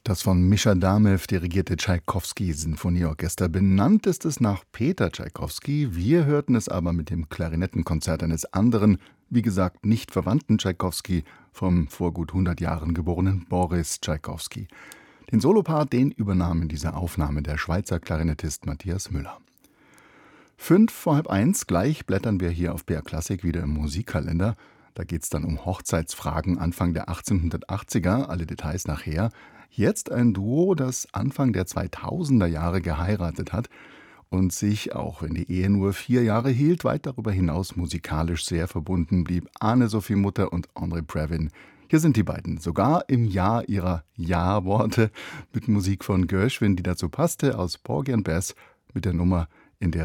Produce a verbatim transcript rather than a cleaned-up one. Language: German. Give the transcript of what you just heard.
Das von Mischa Damew dirigierte Tschaikowski-Sinfonieorchester. Benannt ist es nach Peter Tschaikowski. Wir hörten es aber mit dem Klarinettenkonzert eines anderen, wie gesagt nicht verwandten Tschaikowski, vom vor gut hundert Jahren geborenen Boris Tschaikowski. Den Solopart, den übernahm in dieser Aufnahme der Schweizer Klarinettist Matthias Müller. Fünf vor halb eins, gleich blättern wir hier auf B R Klassik wieder im Musikkalender. Da geht es dann um Hochzeitsfragen Anfang der achtzehnhundertachtziger, alle Details nachher. Jetzt ein Duo, das Anfang der zweitausender Jahre geheiratet hat und sich, auch wenn die Ehe nur vier Jahre hielt, weit darüber hinaus musikalisch sehr verbunden blieb. Anne-Sophie Mutter und André Previn. Hier sind die beiden, sogar im Jahr ihrer Ja-Worte, mit Musik von Gershwin, die dazu passte, aus Porgy and Bess mit der Nummer